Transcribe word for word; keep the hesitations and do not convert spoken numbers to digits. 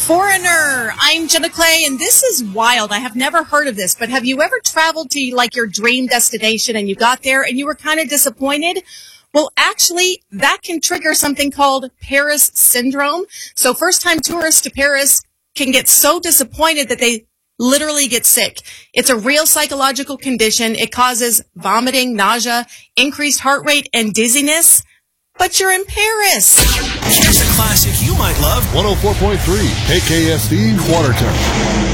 Foreigner, I'm Jenna Clay, and this is wild. I have never heard of this, but have you ever traveled to like your dream destination and you got there and you were kind of disappointed? Well, actually, that can trigger something called Paris syndrome. So first-time tourists to Paris can get so disappointed that they literally get sick. It's a real psychological condition. It causes vomiting, nausea, increased heart rate, and dizziness. But you're in Paris. Here's a classic you might love. one oh four point three K K S D Watertown.